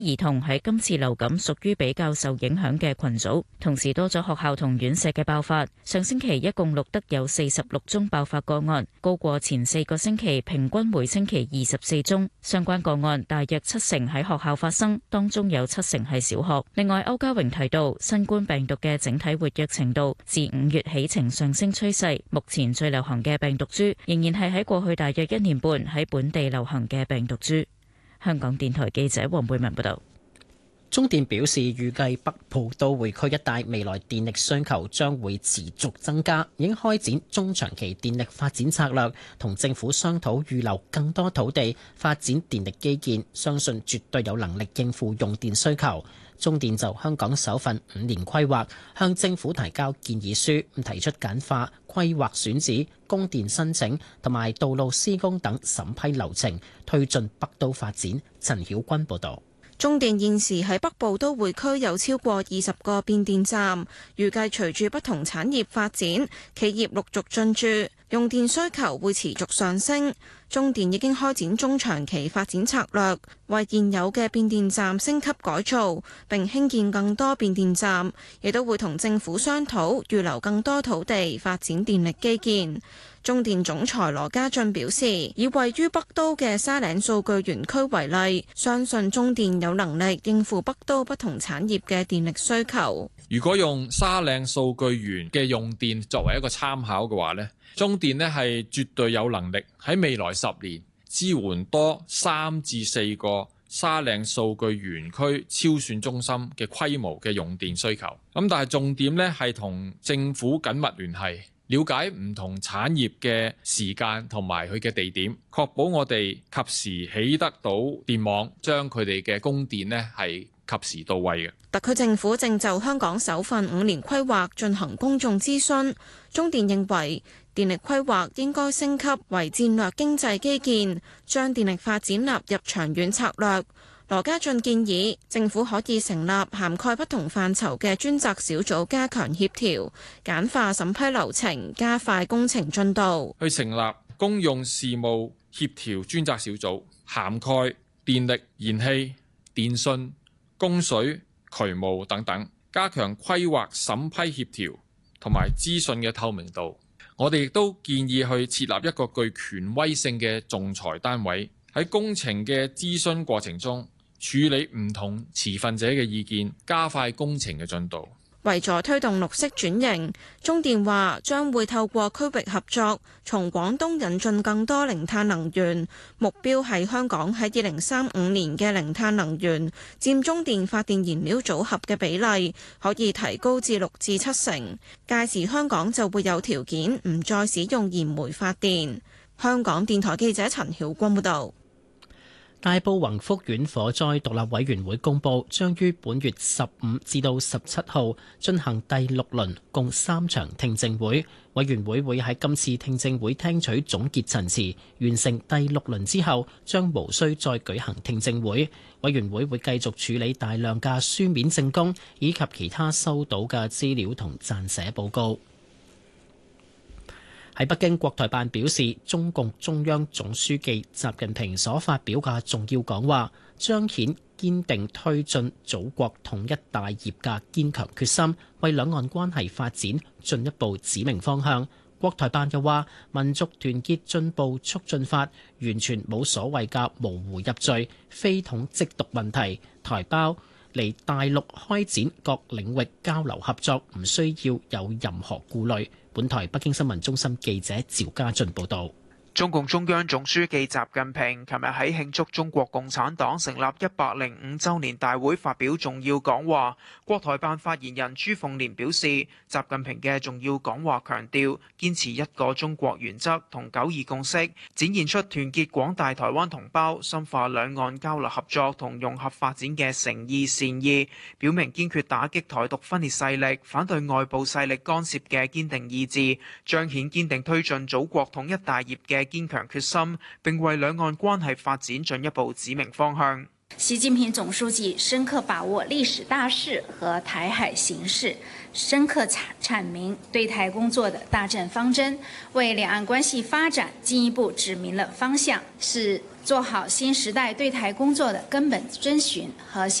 兒童喺今次流感屬於比較受影響嘅群組，同時多咗學校同院舍嘅爆發。上星期一共錄得有46宗爆發個案，高過前4個星期平均每星期24宗。相關個案大約70%喺學校發生，當中有70%係小學。另外，歐家榮提到，新冠病毒嘅整體活躍程度自5月起呈上升趨勢，目前最流行嘅病毒株仍然係喺過去大約1年半喺本地流行嘅病毒株。香港電台記者黃貝文報道。 中電表示，預計北部都會區一帶未來電力需求將會持續增加，已經開展中長期電力發展策略，同政府商討預留更多土地發展電力基建，相信絕對有能力應付用電需求。中電就香港首份5年規劃向政府提交建議書，提出簡化規劃選址、供電申請同埋道路施工等審批流程，推進北都發展。陳曉君報導。 中電現時喺北部都會區有超過20個變電站，預計隨住不同產業發展，企業陸續進駐，用電需求會持續上升。中電已經開展中長期發展策略，為現有嘅變電站升級改造，並興建更多變電站，亦都會同政府商討預留更多土地發展電力基建。中電總裁羅家俊表示，以位於北都嘅沙嶺數據園區為例，相信中電有能力應付北都不同產業嘅電力需求。 如果用沙嶺數據園嘅用電作為一個參考嘅話呢，中電呢係絕對有能力喺未來10年支援多3至4個沙嶺數據園區超算中心嘅規模嘅用電需求。咁但係重點呢係同政府緊密聯繫，了解唔同產業嘅時間同埋佢嘅地點，確保我哋及時起得到電網，將佢哋嘅供電呢係及時到位嘅。 特區政府正就香港首份5年規劃進行公眾諮詢，中電認為電力規劃應該升級為戰略經濟基建，將電力發展納入長遠策略。羅家俊建議政府可以成立涵蓋不同範疇嘅專責小組，加強協調，簡化審批流程，加快工程進度。 去成立公用事務協調專責小組，涵蓋電力、燃氣、電信、供水、渠務等等，加強規劃審批協調同埋資訊嘅透明度。我哋亦都建議去設立一個具權威性嘅仲裁單位，喺工程嘅諮詢過程中處理唔同持份者嘅意見，加快工程嘅進度。 為咗推動綠色轉型，中電話將會透過區域合作，從廣東引進更多零碳能源，目標係香港喺2035年嘅零碳能源佔中電發電燃料組合嘅比例可以提高至6至7成。屆時香港就會有條件唔再使用燃煤發電。香港電台記者陳曉君報導。 大埔宏福苑火災獨立委員會公佈，將於本月15至到17號進行第6輪共3場聽證會。委員會會喺今次聽證會聽取總結陳詞，完成第6輪之後，將無需再舉行聽證會。委員會會繼續處理大量嘅書面證供，以及其他收到嘅資料同撰寫報告。喺北京，國台辦表示，中共中央總書記習近平所發表嘅重要講話，彰顯堅定推進祖國統一大業嘅堅強決心，為兩岸關係發展進一步指明方向。國台辦又話，民族團結進步促進法完全冇所謂嘅模糊入罪、非統即獨問題，台胞嚟大陸開展各領域交流合作，唔需要有任何顧慮。本台北京新聞中心記者趙家俊報道。 中共中央總書記習近平琴日喺慶祝中國共產黨成立105週年大會發表重要講話。國台辦發言人朱鳳蓮表示，習近平嘅重要講話強調堅持一個中國原則同9·2共識，展現出團結廣大台灣同胞、深化兩岸交流合作同融合發展嘅誠意善意，表明堅決打擊台獨分裂勢力、反對外部勢力干涉嘅堅定意志，彰顯堅定推進祖國統一大業嘅堅強決心，並為兩岸關係發展進一步指明方向。 習近平總書記深刻把握歷史大勢和台海形勢，深刻闡明對台工作的大政方針，為兩岸關係發展進一步指明了方向，是做好新時代對台工作的根本遵循和